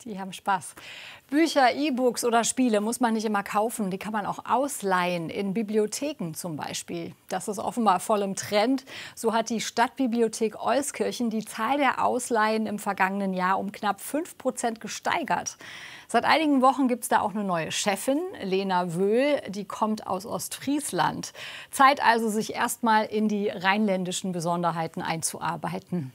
Die haben Spaß. Bücher, E-Books oder Spiele muss man nicht immer kaufen. Die kann man auch ausleihen, in Bibliotheken zum Beispiel. Das ist offenbar voll im Trend. So hat die Stadtbibliothek Euskirchen die Zahl der Ausleihen im vergangenen Jahr um knapp 5% gesteigert. Seit einigen Wochen gibt es da auch eine neue Chefin, Lena Wöhl. Die kommt aus Ostfriesland. Zeit also, sich erst mal in die rheinländischen Besonderheiten einzuarbeiten.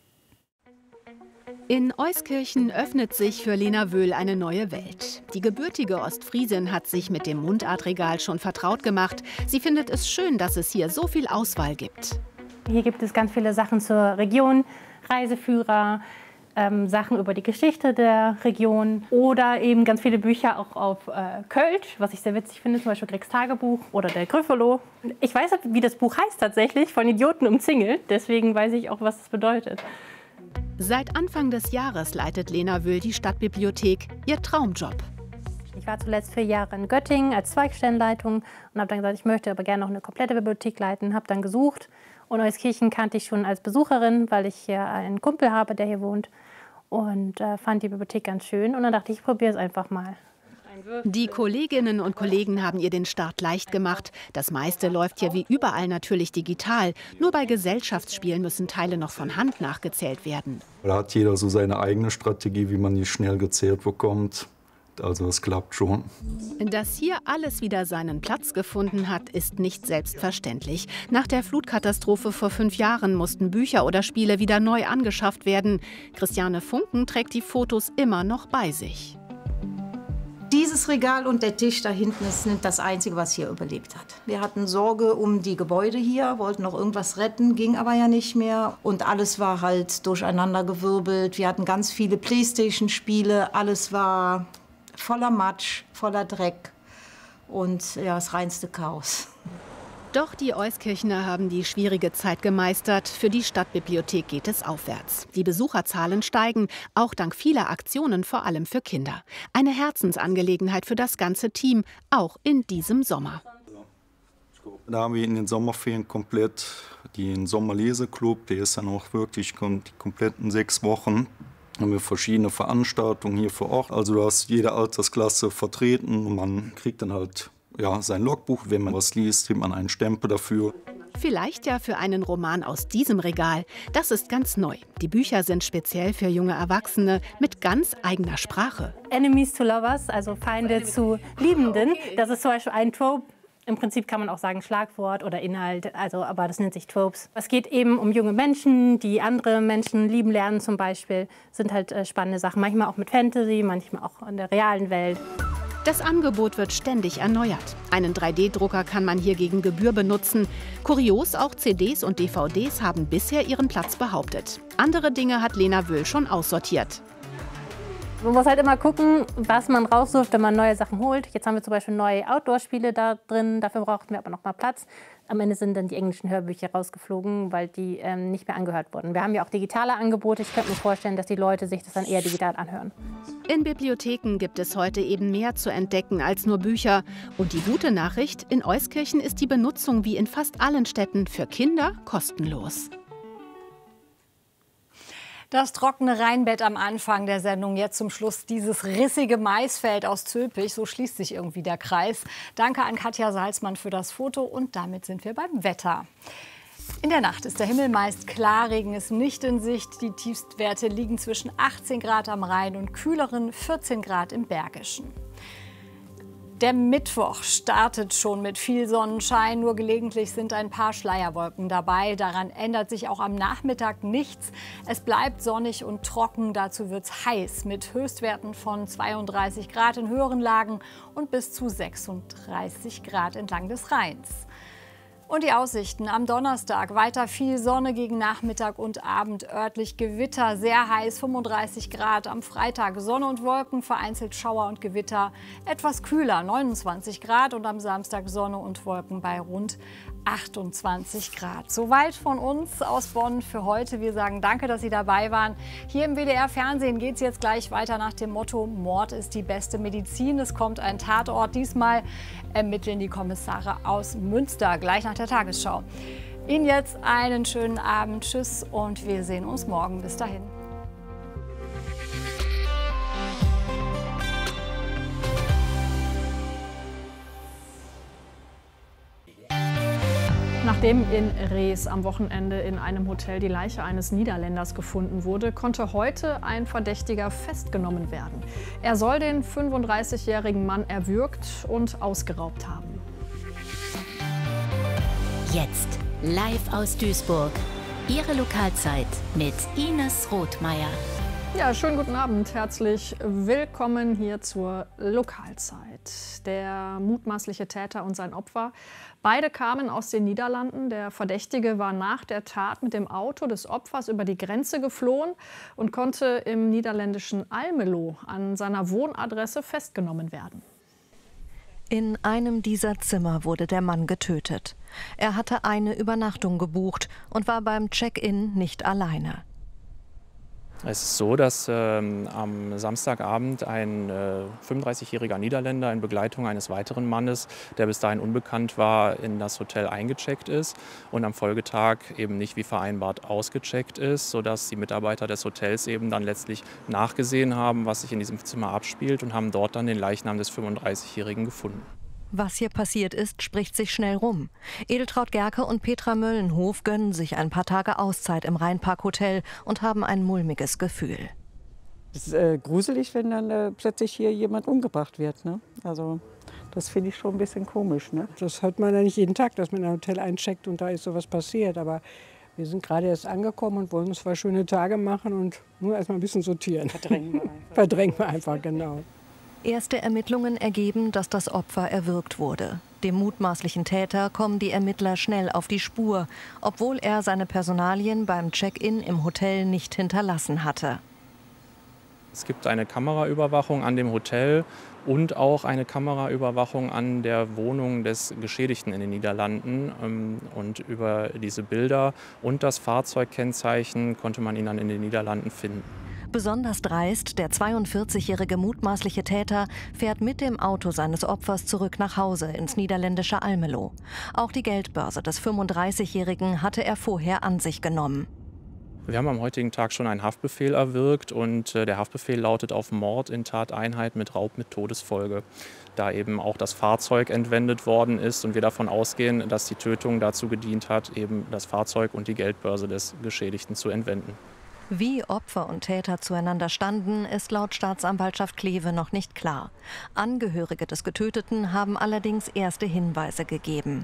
In Euskirchen öffnet sich für Lena Wöhl eine neue Welt. Die gebürtige Ostfriesin hat sich mit dem Mundartregal schon vertraut gemacht. Sie findet es schön, dass es hier so viel Auswahl gibt. Hier gibt es ganz viele Sachen zur Region, Reiseführer, Sachen über die Geschichte der Region oder eben ganz viele Bücher auch auf Kölsch, was ich sehr witzig finde, zum Beispiel Grecks Tagebuch oder der Gryffalo. Ich weiß, wie das Buch heißt tatsächlich, von Idioten umzingelt, deswegen weiß ich auch, was das bedeutet. Seit Anfang des Jahres leitet Lena Wöhl die Stadtbibliothek, ihr Traumjob. Ich war zuletzt 4 Jahre in Göttingen als Zweigstellenleitung und habe dann gesagt, ich möchte aber gerne noch eine komplette Bibliothek leiten. Habe dann gesucht und Euskirchen kannte ich schon als Besucherin, weil ich hier einen Kumpel habe, der hier wohnt und fand die Bibliothek ganz schön und dann dachte ich probiere es einfach mal. Die Kolleginnen und Kollegen haben ihr den Start leicht gemacht. Das meiste läuft hier wie überall natürlich digital. Nur bei Gesellschaftsspielen müssen Teile noch von Hand nachgezählt werden. Da hat jeder so seine eigene Strategie, wie man die schnell gezählt bekommt. Also es klappt schon. Dass hier alles wieder seinen Platz gefunden hat, ist nicht selbstverständlich. Nach der Flutkatastrophe vor 5 Jahren mussten Bücher oder Spiele wieder neu angeschafft werden. Christiane Funken trägt die Fotos immer noch bei sich. Dieses Regal und der Tisch da hinten ist das Einzige, was hier überlebt hat. Wir hatten Sorge um die Gebäude hier, wollten noch irgendwas retten, ging aber ja nicht mehr. Und alles war halt durcheinandergewirbelt. Wir hatten ganz viele Playstation-Spiele, alles war voller Matsch, voller Dreck und ja, das reinste Chaos. Doch die Euskirchener haben die schwierige Zeit gemeistert. Für die Stadtbibliothek geht es aufwärts. Die Besucherzahlen steigen, auch dank vieler Aktionen, vor allem für Kinder. Eine Herzensangelegenheit für das ganze Team, auch in diesem Sommer. Da haben wir in den Sommerferien komplett den Sommerleseklub. Der ist dann auch wirklich die kompletten 6 Wochen. Da haben wir verschiedene Veranstaltungen hier vor Ort. Also du hast jede Altersklasse vertreten und man kriegt dann halt sein Logbuch. Wenn man was liest, kriegt man einen Stempel dafür. Vielleicht ja für einen Roman aus diesem Regal. Das ist ganz neu. Die Bücher sind speziell für junge Erwachsene mit ganz eigener Sprache. Enemies to Lovers, also Feinde zu Liebenden. Das ist zum Beispiel ein Trope. Im Prinzip kann man auch sagen Schlagwort oder Inhalt, aber das nennt sich Tropes. Es geht eben um junge Menschen, die andere Menschen lieben lernen zum Beispiel. Sind halt spannende Sachen, manchmal auch mit Fantasy, manchmal auch in der realen Welt. Das Angebot wird ständig erneuert. Einen 3D-Drucker kann man hier gegen Gebühr benutzen. Kurios, auch CDs und DVDs haben bisher ihren Platz behauptet. Andere Dinge hat Lena Wöhl schon aussortiert. Man muss halt immer gucken, was man raussucht, wenn man neue Sachen holt. Jetzt haben wir zum Beispiel neue Outdoor-Spiele da drin, dafür brauchten wir aber noch mal Platz. Am Ende sind dann die englischen Hörbücher rausgeflogen, weil die nicht mehr angehört wurden. Wir haben ja auch digitale Angebote. Ich könnte mir vorstellen, dass die Leute sich das dann eher digital anhören. In Bibliotheken gibt es heute eben mehr zu entdecken als nur Bücher. Und die gute Nachricht, in Euskirchen ist die Benutzung wie in fast allen Städten für Kinder kostenlos. Das trockene Rheinbett am Anfang der Sendung, jetzt zum Schluss dieses rissige Maisfeld aus Zülpich. So schließt sich irgendwie der Kreis. Danke an Katja Salzmann für das Foto und damit sind wir beim Wetter. In der Nacht ist der Himmel meist klar, Regen ist nicht in Sicht. Die Tiefstwerte liegen zwischen 18 Grad am Rhein und kühleren 14 Grad im Bergischen. Der Mittwoch startet schon mit viel Sonnenschein, nur gelegentlich sind ein paar Schleierwolken dabei. Daran ändert sich auch am Nachmittag nichts. Es bleibt sonnig und trocken, dazu wird es heiß mit Höchstwerten von 32 Grad in höheren Lagen und bis zu 36 Grad entlang des Rheins. Und die Aussichten am Donnerstag. Weiter viel Sonne gegen Nachmittag und Abend. Örtlich Gewitter, sehr heiß, 35 Grad. Am Freitag Sonne und Wolken, vereinzelt Schauer und Gewitter. Etwas kühler, 29 Grad. Und am Samstag Sonne und Wolken bei rund 28 Grad. Soweit von uns aus Bonn für heute. Wir sagen danke, dass Sie dabei waren. Hier im WDR-Fernsehen geht es jetzt gleich weiter nach dem Motto: Mord ist die beste Medizin. Es kommt ein Tatort. Diesmal ermitteln die Kommissare aus Münster, gleich nach der Tagesschau. Ihnen jetzt einen schönen Abend. Tschüss und wir sehen uns morgen. Bis dahin. Nachdem in Rees am Wochenende in einem Hotel die Leiche eines Niederländers gefunden wurde, konnte heute ein Verdächtiger festgenommen werden. Er soll den 35-jährigen Mann erwürgt und ausgeraubt haben. Jetzt live aus Duisburg. Ihre Lokalzeit mit Ines Rothmeier. Ja, schönen guten Abend. Herzlich willkommen hier zur Lokalzeit. Der mutmaßliche Täter und sein Opfer, beide kamen aus den Niederlanden. Der Verdächtige war nach der Tat mit dem Auto des Opfers über die Grenze geflohen und konnte im niederländischen Almelo an seiner Wohnadresse festgenommen werden. In einem dieser Zimmer wurde der Mann getötet. Er hatte eine Übernachtung gebucht und war beim Check-in nicht alleine. Es ist so, dass am Samstagabend ein 35-jähriger Niederländer in Begleitung eines weiteren Mannes, der bis dahin unbekannt war, in das Hotel eingecheckt ist und am Folgetag eben nicht wie vereinbart ausgecheckt ist, sodass die Mitarbeiter des Hotels eben dann letztlich nachgesehen haben, was sich in diesem Zimmer abspielt und haben dort dann den Leichnam des 35-jährigen gefunden. Was hier passiert ist, spricht sich schnell rum. Edeltraud Gerke und Petra Möllenhof gönnen sich ein paar Tage Auszeit im Rheinpark-Hotel und haben ein mulmiges Gefühl. Es ist gruselig, wenn dann plötzlich hier jemand umgebracht wird. Ne? Also das finde ich schon ein bisschen komisch. Ne? Das hört man ja nicht jeden Tag, dass man in ein Hotel eincheckt und da ist sowas passiert. Aber wir sind gerade erst angekommen und wollen uns 2 schöne Tage machen und nur erst mal ein bisschen sortieren. Verdrängen wir einfach, genau. Erste Ermittlungen ergeben, dass das Opfer erwürgt wurde. Dem mutmaßlichen Täter kommen die Ermittler schnell auf die Spur, obwohl er seine Personalien beim Check-in im Hotel nicht hinterlassen hatte. Es gibt eine Kameraüberwachung an dem Hotel und auch eine Kameraüberwachung an der Wohnung des Geschädigten in den Niederlanden. Und über diese Bilder und das Fahrzeugkennzeichen konnte man ihn dann in den Niederlanden finden. Besonders dreist, der 42-jährige mutmaßliche Täter fährt mit dem Auto seines Opfers zurück nach Hause ins niederländische Almelo. Auch die Geldbörse des 35-jährigen hatte er vorher an sich genommen. Wir haben am heutigen Tag schon einen Haftbefehl erwirkt und der Haftbefehl lautet auf Mord in Tateinheit mit Raub mit Todesfolge. Da eben auch das Fahrzeug entwendet worden ist und wir davon ausgehen, dass die Tötung dazu gedient hat, eben das Fahrzeug und die Geldbörse des Geschädigten zu entwenden. Wie Opfer und Täter zueinander standen, ist laut Staatsanwaltschaft Kleve noch nicht klar. Angehörige des Getöteten haben allerdings erste Hinweise gegeben.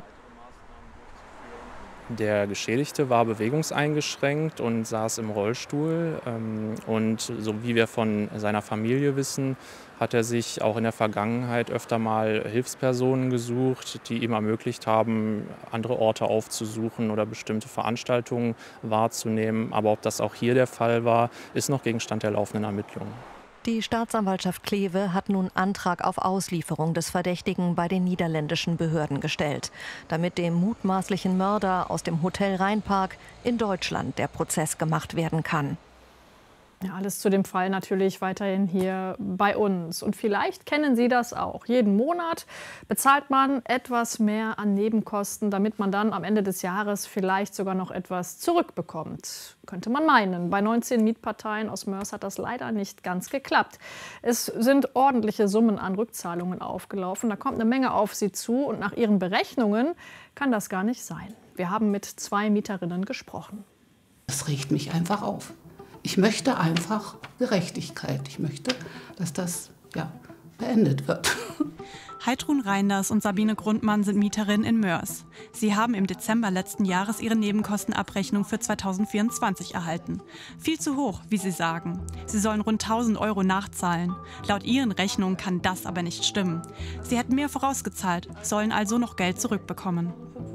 Der Geschädigte war bewegungseingeschränkt und saß im Rollstuhl. Und so wie wir von seiner Familie wissen, hat er sich auch in der Vergangenheit öfter mal Hilfspersonen gesucht, die ihm ermöglicht haben, andere Orte aufzusuchen oder bestimmte Veranstaltungen wahrzunehmen. Aber ob das auch hier der Fall war, ist noch Gegenstand der laufenden Ermittlungen. Die Staatsanwaltschaft Kleve hat nun Antrag auf Auslieferung des Verdächtigen bei den niederländischen Behörden gestellt, damit dem mutmaßlichen Mörder aus dem Hotel Rheinpark in Deutschland der Prozess gemacht werden kann. Ja, alles zu dem Fall natürlich weiterhin hier bei uns. Und vielleicht kennen Sie das auch. Jeden Monat bezahlt man etwas mehr an Nebenkosten, damit man dann am Ende des Jahres vielleicht sogar noch etwas zurückbekommt. Könnte man meinen. Bei 19 Mietparteien aus Moers hat das leider nicht ganz geklappt. Es sind ordentliche Summen an Rückzahlungen aufgelaufen. Da kommt eine Menge auf Sie zu. Und nach Ihren Berechnungen kann das gar nicht sein. Wir haben mit 2 Mieterinnen gesprochen. Das regt mich einfach auf. Ich möchte einfach Gerechtigkeit. Ich möchte, dass das beendet wird. Heidrun Reinders und Sabine Grundmann sind Mieterinnen in Moers. Sie haben im Dezember letzten Jahres ihre Nebenkostenabrechnung für 2024 erhalten. Viel zu hoch, wie sie sagen. Sie sollen rund 1.000 € nachzahlen. Laut ihren Rechnungen kann das aber nicht stimmen. Sie hätten mehr vorausgezahlt, sollen also noch Geld zurückbekommen.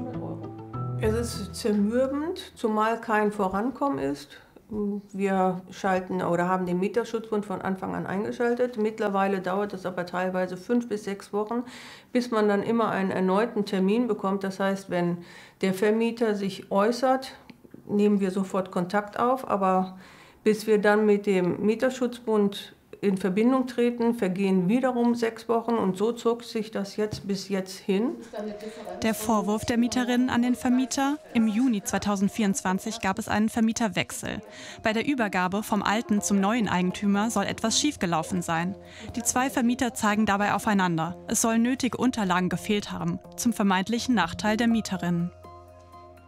Es ist zermürbend, zumal kein Vorankommen ist. Wir schalten oder haben den Mieterschutzbund von Anfang an eingeschaltet. Mittlerweile dauert es aber teilweise 5 bis 6 Wochen, bis man dann immer einen erneuten Termin bekommt. Das heißt, wenn der Vermieter sich äußert, nehmen wir sofort Kontakt auf. Aber bis wir dann mit dem Mieterschutzbund in Verbindung treten, vergehen wiederum 6 Wochen und so zog sich das jetzt bis jetzt hin. Der Vorwurf der Mieterinnen an den Vermieter: Im Juni 2024 gab es einen Vermieterwechsel. Bei der Übergabe vom alten zum neuen Eigentümer soll etwas schiefgelaufen sein. Die 2 Vermieter zeigen dabei aufeinander. Es sollen nötige Unterlagen gefehlt haben, zum vermeintlichen Nachteil der Mieterinnen.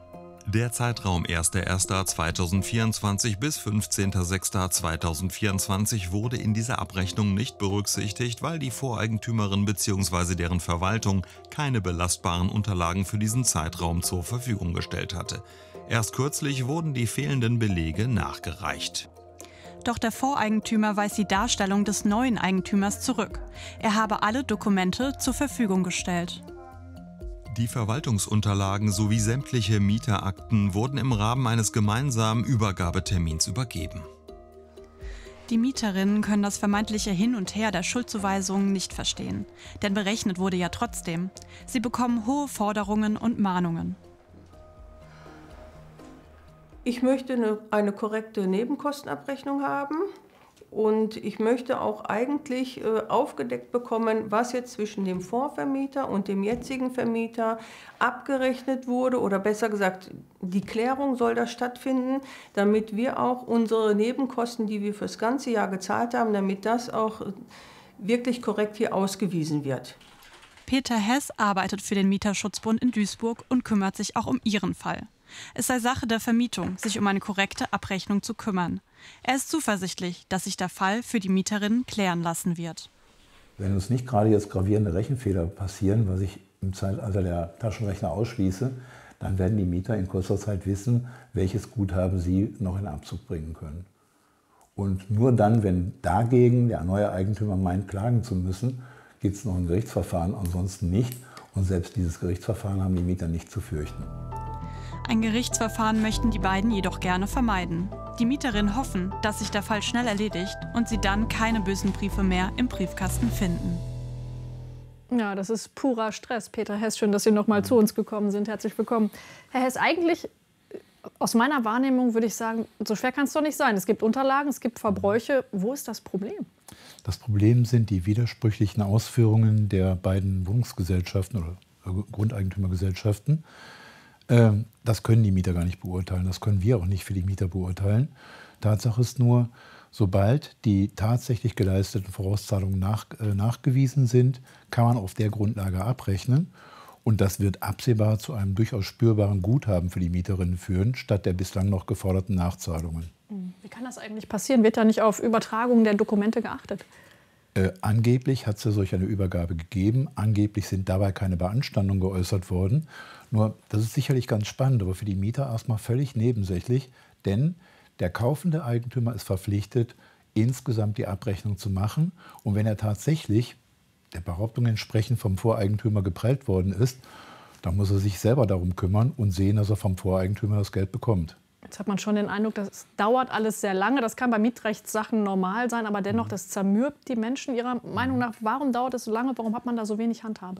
Der Zeitraum 1.1.2024 bis 15.06.2024 wurde in dieser Abrechnung nicht berücksichtigt, weil die Voreigentümerin bzw. deren Verwaltung keine belastbaren Unterlagen für diesen Zeitraum zur Verfügung gestellt hatte. Erst kürzlich wurden die fehlenden Belege nachgereicht. Doch der Voreigentümer weist die Darstellung des neuen Eigentümers zurück. Er habe alle Dokumente zur Verfügung gestellt. Die Verwaltungsunterlagen sowie sämtliche Mieterakten wurden im Rahmen eines gemeinsamen Übergabetermins übergeben. Die Mieterinnen können das vermeintliche Hin und Her der Schuldzuweisungen nicht verstehen. Denn berechnet wurde ja trotzdem. Sie bekommen hohe Forderungen und Mahnungen. Ich möchte eine korrekte Nebenkostenabrechnung haben. Und ich möchte auch eigentlich aufgedeckt bekommen, was jetzt zwischen dem Vorvermieter und dem jetzigen Vermieter abgerechnet wurde. Oder besser gesagt, die Klärung soll da stattfinden, damit wir auch unsere Nebenkosten, die wir fürs ganze Jahr gezahlt haben, damit das auch wirklich korrekt hier ausgewiesen wird. Peter Hess arbeitet für den Mieterschutzbund in Duisburg und kümmert sich auch um ihren Fall. Es sei Sache der Vermietung, sich um eine korrekte Abrechnung zu kümmern. Er ist zuversichtlich, dass sich der Fall für die Mieterinnen klären lassen wird. Wenn uns nicht gerade jetzt gravierende Rechenfehler passieren, was ich im Zeitalter der Taschenrechner ausschließe, dann werden die Mieter in kurzer Zeit wissen, welches Guthaben sie noch in Abzug bringen können. Und nur dann, wenn dagegen der neue Eigentümer meint, klagen zu müssen, gibt es noch ein Gerichtsverfahren, ansonsten nicht. Und selbst dieses Gerichtsverfahren haben die Mieter nicht zu fürchten. Ein Gerichtsverfahren möchten die beiden jedoch gerne vermeiden. Die Mieterinnen hoffen, dass sich der Fall schnell erledigt und sie dann keine bösen Briefe mehr im Briefkasten finden. Ja, das ist purer Stress. Peter Hess, schön, dass Sie noch mal zu uns gekommen sind. Herzlich willkommen. Herr Hess, eigentlich aus meiner Wahrnehmung würde ich sagen, so schwer kann es doch nicht sein. Es gibt Unterlagen, es gibt Verbräuche. Wo ist das Problem? Das Problem sind die widersprüchlichen Ausführungen der beiden Wohnungsgesellschaften oder Grundeigentümergesellschaften. Das können die Mieter gar nicht beurteilen. Das können wir auch nicht für die Mieter beurteilen. Tatsache ist nur, sobald die tatsächlich geleisteten Vorauszahlungen nachgewiesen sind, kann man auf der Grundlage abrechnen. Und das wird absehbar zu einem durchaus spürbaren Guthaben für die Mieterinnen führen, statt der bislang noch geforderten Nachzahlungen. Wie kann das eigentlich passieren? Wird da nicht auf Übertragung der Dokumente geachtet? Angeblich hat es ja solch eine Übergabe gegeben. Angeblich sind dabei keine Beanstandungen geäußert worden. Nur, das ist sicherlich ganz spannend, aber für die Mieter erstmal völlig nebensächlich. Denn der kaufende Eigentümer ist verpflichtet, insgesamt die Abrechnung zu machen. Und wenn er tatsächlich der Behauptung entsprechend vom Voreigentümer geprellt worden ist, dann muss er sich selber darum kümmern und sehen, dass er vom Voreigentümer das Geld bekommt. Jetzt hat man schon den Eindruck, das dauert alles sehr lange. Das kann bei Mietrechtssachen normal sein, aber dennoch, das zermürbt die Menschen Ihrer Meinung nach. Warum dauert es so lange? Warum hat man da so wenig Handhabe?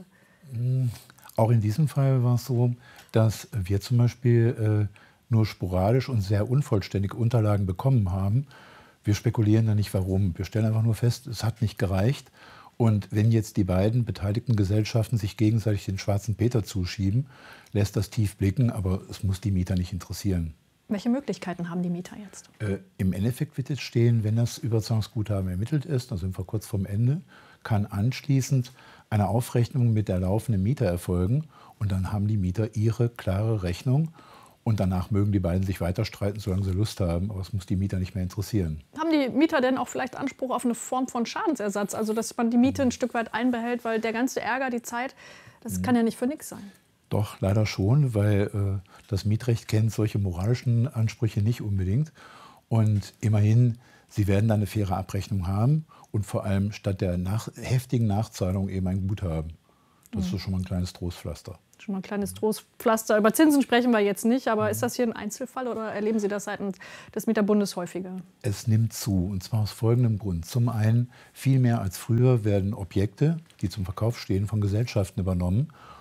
Auch in diesem Fall war es so, dass wir zum Beispiel nur sporadisch und sehr unvollständige Unterlagen bekommen haben. Wir spekulieren da nicht, warum. Wir stellen einfach nur fest, es hat nicht gereicht. Und wenn jetzt die beiden beteiligten Gesellschaften sich gegenseitig den schwarzen Peter zuschieben, lässt das tief blicken, aber es muss die Mieter nicht interessieren. Welche Möglichkeiten haben die Mieter jetzt? Im Endeffekt wird jetzt stehen, wenn das Überzahlungsguthaben ermittelt ist, da sind wir kurz vorm Ende, kann anschließend eine Aufrechnung mit der laufenden Mieter erfolgen. Und dann haben die Mieter ihre klare Rechnung. Und danach mögen die beiden sich weiter streiten, solange sie Lust haben. Aber es muss die Mieter nicht mehr interessieren. Haben die Mieter denn auch vielleicht Anspruch auf eine Form von Schadensersatz? Also dass man die Miete ein Stück weit einbehält, weil der ganze Ärger, die Zeit, das kann ja nicht für nichts sein. Doch, leider schon, weil das Mietrecht kennt solche moralischen Ansprüche nicht unbedingt. Und immerhin, sie werden dann eine faire Abrechnung haben und vor allem statt der heftigen Nachzahlung eben ein Guthaben. Das ist schon mal ein kleines Trostpflaster. Schon mal ein kleines Trostpflaster. Über Zinsen sprechen wir jetzt nicht, aber ist das hier ein Einzelfall oder erleben Sie das seitens des Mieterbundes häufiger? Es nimmt zu, und zwar aus folgendem Grund. Zum einen, viel mehr als früher werden Objekte, die zum Verkauf stehen, von Gesellschaften übernommen.